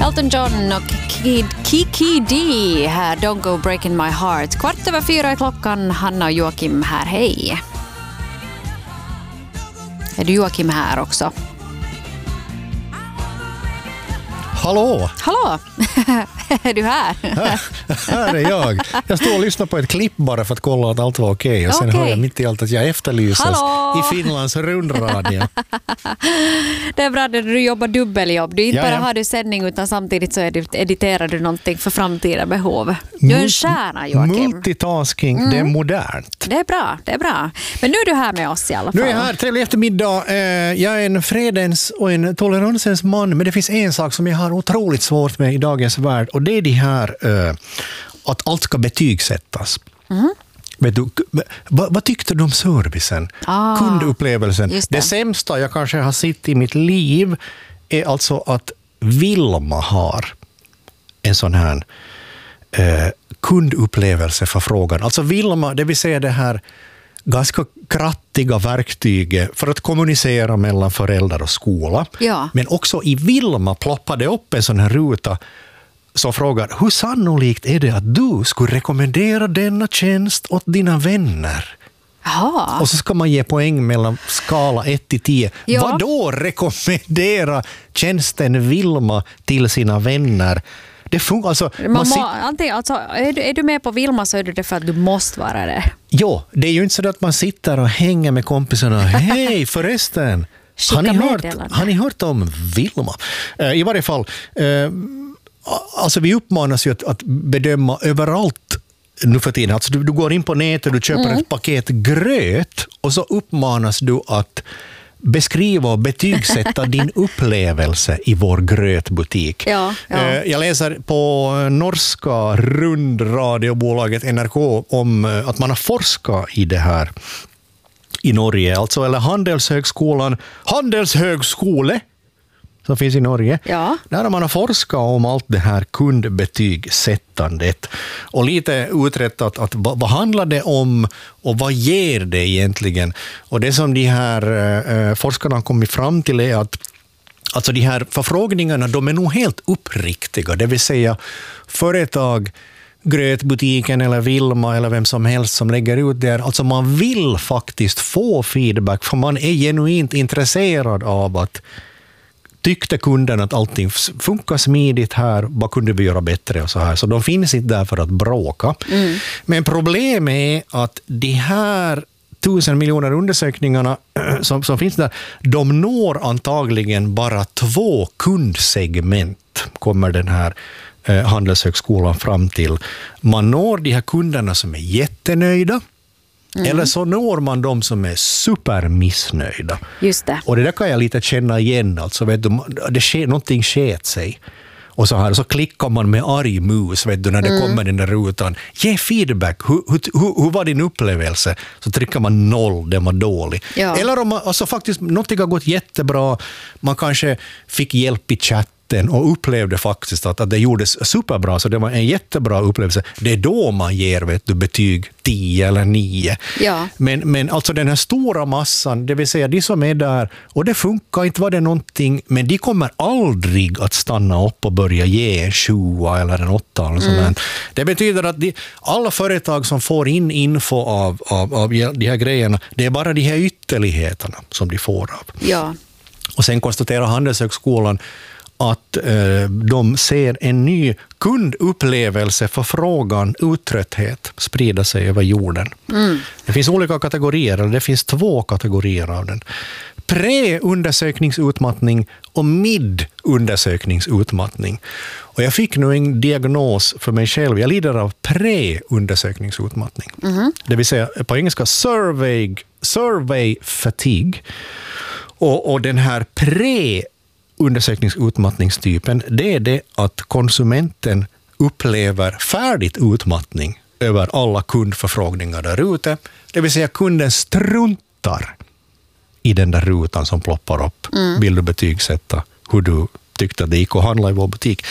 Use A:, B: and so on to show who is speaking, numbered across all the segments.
A: Elton John och Kiki D här, Don't Go Breaking My Heart. 4:15 är klockan. Hanna och Joakim här, hej. Är du Joakim här också?
B: Hallå!
A: Hallå! Är du här?
B: Här är jag. Jag står och lyssnar på ett klipp bara för att kolla att allt var okej. Och sen hör jag mitt i allt att jag efterlyses i Finlands rundradio.
A: Det är bra när du jobbar dubbeljobb. Du inte bara har du sändning utan samtidigt så editerar du någonting för framtida behov. Du är en stjärna, Joakim.
B: Multitasking, det är modernt.
A: Det är bra, det är bra. Men nu är du här med oss i alla fall.
B: Nu är jag här, trevlig eftermiddag. Jag är en fredens och en toleransens man, men det finns en sak som jag har otroligt svårt med i dagens värld, och det är det här att allt ska betygsättas. Vet du, vad tyckte du om servicen? Kundupplevelsen? Det sämsta jag kanske har sett i mitt liv är alltså att Vilma har en sån här kundupplevelseförfrågan. Alltså Vilma, det vill säga det här ganska krattiga verktyget för att kommunicera mellan föräldrar och skola. Ja. Men också i Vilma ploppade upp en sån här ruta som frågar, hur sannolikt är det att du skulle rekommendera denna tjänst åt dina vänner?
A: Aha.
B: Och så ska man ge poäng mellan skala 1-10. Ja. Vad då rekommendera tjänsten Vilma till sina vänner? Det funkar alltså. Är du med på Vilma så är det för att du måste vara det. Ja, det är ju inte så att man sitter och hänger med kompisarna. Hej förresten, har ni hört om Vilma? I varje fall, alltså vi uppmanas ju att bedöma överallt nu för tiden. Alltså du går in på nätet och du köper ett paket gröt och så uppmanas du att beskriva och betygsätta din upplevelse i vår grötbutik. Ja. Jag läser på norska rundradiobolaget NRK om att man har forskat i det här i Norge. Alltså, eller Handelshögskole som finns i Norge. Ja. Där har man forskat om allt det här kundbetygsättandet och lite uträttat att vad handlar det om och vad ger det egentligen. Och det som de här forskarna har kommit fram till är att alltså de här förfrågningarna, de är nog helt uppriktiga. Det vill säga företag, grötbutiken eller Vilma eller vem som helst som lägger ut det. Alltså man vill faktiskt få feedback för man är genuint intresserad av att tyckte kunden att allting funkar smidigt här, vad kunde vi göra bättre och så här. Så de finns inte där för att bråka. Men problemet är att de här 1000 miljoner undersökningarna som finns där, de når antagligen bara 2 kundsegment, kommer den här Handelshögskolan fram till. Man når de här kunderna som är jättenöjda, eller så når man de som är supermissnöjda. Just det. Och det där kan jag lite känna igen. Alltså, vet du, någonting sket sig. Och så här, så klickar man med arg mus, vet du, när det kommer den där rutan. Ge feedback. Hur var din upplevelse? Så trycker man 0, den var dålig. Ja. Eller om man, alltså faktiskt, någonting har gått jättebra. Man kanske fick hjälp i chatten och upplevde faktiskt att det gjordes superbra, så det var en jättebra upplevelse. Det är då man ger, vet du, betyg 10 eller 9. Ja. Men alltså den här stora massan, det vill säga de som är där, och det funkar inte, var det någonting, men de kommer aldrig att stanna upp och börja ge en 7 eller en 8 eller sånt. Det betyder att alla företag som får in info av de här grejerna, det är bara de här ytterligheterna som de får av. Ja. Och sen konstaterar Handelshögskolan att de ser en ny kundupplevelse för frågan uttrötthet sprida sig över jorden. Det finns olika kategorier, eller det finns 2 kategorier av den. Pre-undersökningsutmattning och mid-undersökningsutmattning. Och jag fick nu en diagnos för mig själv. Jag lider av pre-undersökningsutmattning. Det vill säga på engelska survey fatigue. Och den här undersökningsutmattningstypen, det är det att konsumenten upplever färdigt utmattning över alla kundförfrågningar där ute. Det vill säga kunden struntar i den där rutan som ploppar upp. Vill du betygsätta hur du tyckte att det gick att handla i vår butik?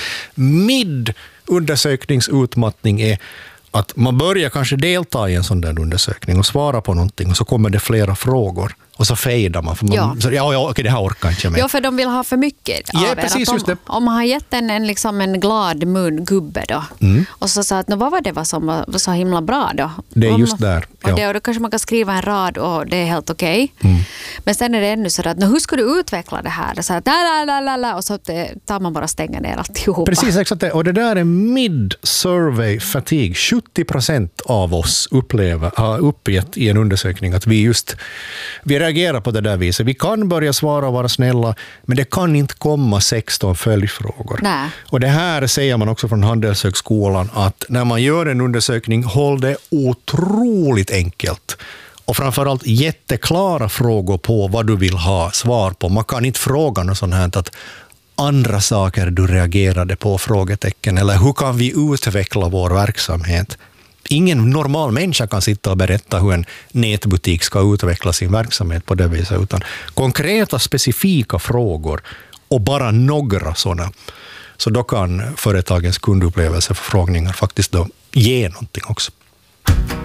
B: Mid-undersökningsutmattning är att man börjar kanske delta i en sån där undersökning och svara på någonting, och så kommer det flera frågor. och så fejdar man. För man okej, det här orkar inte jag med.
A: Ja, för de vill ha för mycket av
B: precis, just det.
A: Om man har gett en glad gubbe då, och så sa att vad var det som var så himla bra då?
B: Det är just där.
A: Och då kanske man kan skriva en rad och det är helt okej. Men sen är det ännu så att hur ska du utveckla det här? Så att och så tar man bara stänga ner alltihopa.
B: Precis, exakt det. Och det där är mid-survey fatigue. 70% av oss har uppgett i en undersökning att vi reagerar på det där viset. Vi kan börja svara och vara snälla, men det kan inte komma 16 följdfrågor.
A: Nej.
B: Och det här säger man också från Handelshögskolan, att när man gör en undersökning, håll det otroligt enkelt. Och framförallt jätteklara frågor på vad du vill ha svar på. Man kan inte fråga något sånt här att andra saker du reagerade på, frågetecken, eller hur kan vi utveckla vår verksamhet? Ingen normal människa kan sitta och berätta hur en nätbutik ska utveckla sin verksamhet på det viset, utan konkreta, specifika frågor och bara några sådana. Så då kan företagens kundupplevelseförfrågningar faktiskt då ge någonting också.